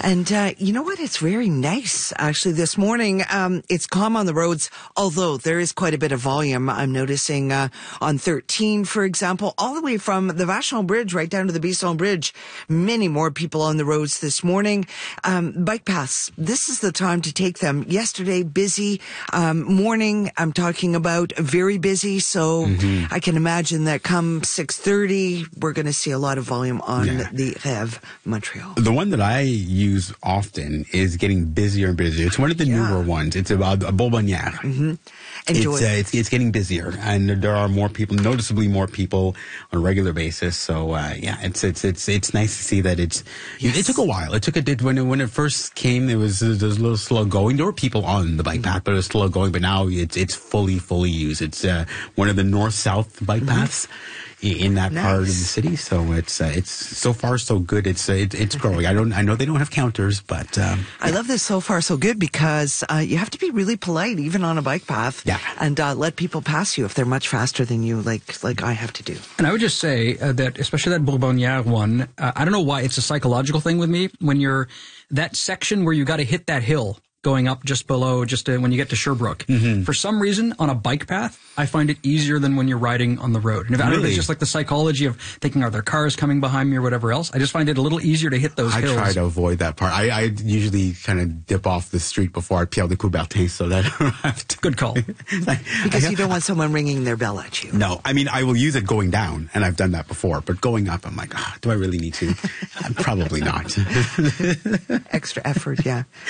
And you know what? It's very nice, actually, this morning. It's calm on the roads, although there is quite a bit of volume. I'm noticing on 13, for example, all the way from the Vachon Bridge right down to the Bisson Bridge. Many more people on the roads this morning. Bike paths, this is the time to take them. Yesterday, busy. Morning, I'm talking about very busy. So I can imagine that come 6:30, we're going to see a lot of volume on the Rev Montreal. The one that I use often is getting busier and busier. It's one of the newer ones. It's about a Bourbonnière. It's getting busier, and there are more people, noticeably more people on a regular basis. So it's nice to see that it's. It took a while. It took when it first came. It was a little slow going. There were people on the bike path, but it was slow going. But now it's fully used. It's one of the north-south bike paths in that part of the city. So it's so far so good. It's growing. I know they don't have counters, but I love this so far so good because you have to be really polite even on a bike path and let people pass you if they're much faster than you, like I have to do. And I would just say that especially that Bourbonnière one, I don't know why it's a psychological thing with me when you're that section where you got to hit that hill going up just below, when you get to Sherbrooke. For some reason, on a bike path, I find it easier than when you're riding on the road. And I don't know if it's just like the psychology of thinking, are there cars coming behind me or whatever else? I just find it a little easier to hit those hills. I try to avoid that part. I usually kind of dip off the street before I Pierre de Coubertin, so that I don't have to. Good call. Because you don't want someone ringing their bell at you. No, I mean, I will use it going down, and I've done that before. But going up, I'm like, do I really need to? Probably not. Extra effort,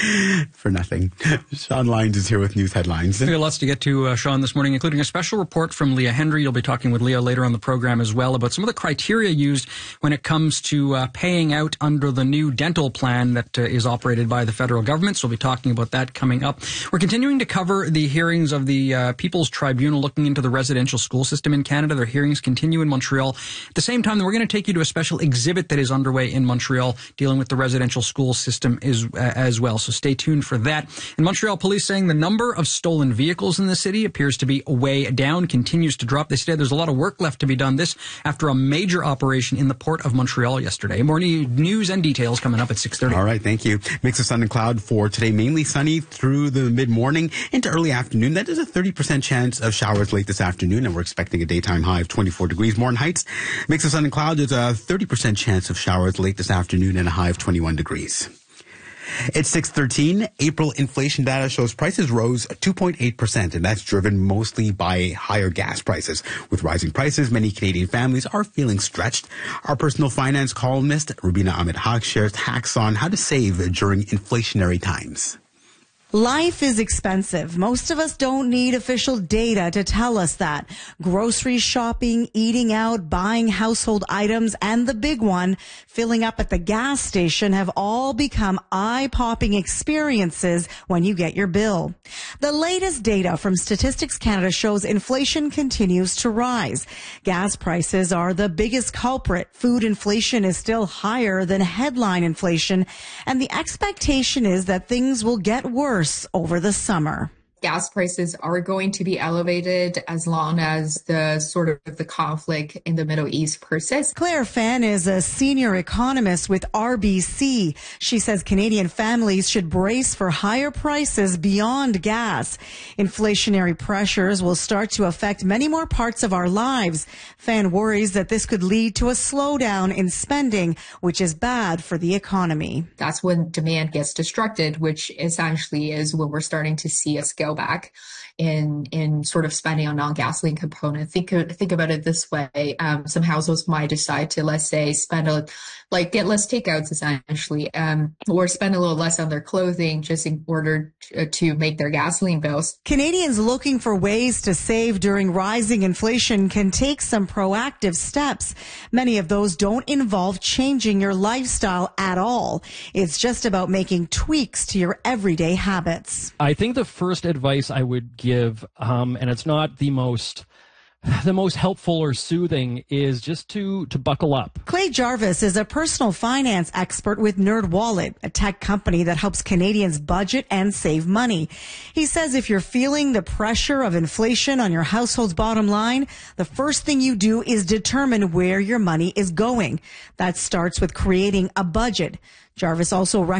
for nothing. Sean Lyons is here with news headlines. We got lots to get to, Sean, this morning, including a special report from Leah Hendry. You'll be talking with Leah later on the program as well about some of the criteria used when it comes to paying out under the new dental plan that is operated by the federal government. So we'll be talking about that coming up. We're continuing to cover the hearings of the People's Tribunal looking into the residential school system in Canada. Their hearings continue in Montreal. At the same time, we're going to take you to a special exhibit that is underway in Montreal dealing with the residential school system as well. So stay tuned for that. In Montreal, police saying the number of stolen vehicles in the city appears to be way down, continues to drop. They said there's a lot of work left to be done. This after a major operation in the port of Montreal yesterday. More news and details coming up at 6:30. All right, thank you. Mix of sun and cloud for today. Mainly sunny through the mid-morning into early afternoon. That is a 30% chance of showers late this afternoon, and we're expecting a daytime high of 24 degrees. Morin Heights, mix of sun and cloud. There's a 30% chance of showers late this afternoon and a high of 21 degrees. It's 6:13. April inflation data shows prices rose 2.8%, and that's driven mostly by higher gas prices. With rising prices, many Canadian families are feeling stretched. Our personal finance columnist, Rubina Ahmed-Haq, shares hacks on how to save during inflationary times. Life is expensive. Most of us don't need official data to tell us that. Grocery shopping, eating out, buying household items, and the big one, filling up at the gas station have all become eye-popping experiences when you get your bill. The latest data from Statistics Canada shows inflation continues to rise. Gas prices are the biggest culprit. Food inflation is still higher than headline inflation, and the expectation is that things will get worse over the summer. Gas prices are going to be elevated as long as the conflict in the Middle East persists. Claire Fan is a senior economist with RBC. She says Canadian families should brace for higher prices beyond gas. Inflationary pressures will start to affect many more parts of our lives. Fan worries that this could lead to a slowdown in spending, which is bad for the economy. That's when demand gets destructed, which essentially is when we're starting to see a scale back in sort of spending on non-gasoline component. Think about it this way. Some households might decide to, let's say, get less takeouts essentially, or spend a little less on their clothing just in order to make their gasoline bills. Canadians looking for ways to save during rising inflation can take some proactive steps. Many of those don't involve changing your lifestyle at all. It's just about making tweaks to your everyday habits. I think the first advice I would give, and it's not the most helpful or soothing, is just to buckle up. Clay Jarvis is a personal finance expert with NerdWallet, a tech company that helps Canadians budget and save money. He says if you're feeling the pressure of inflation on your household's bottom line, the first thing you do is determine where your money is going. That starts with creating a budget. Jarvis also